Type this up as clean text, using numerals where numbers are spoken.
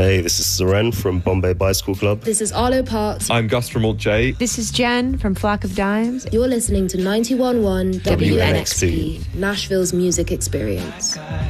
Hey, this is Seren from Bombay Bicycle Club. This is Arlo Parks. I'm Gus from Alt J. This is Jen from Flock of Dimes. You're listening to 91.1 WNXP, WNXP, Nashville's music experience.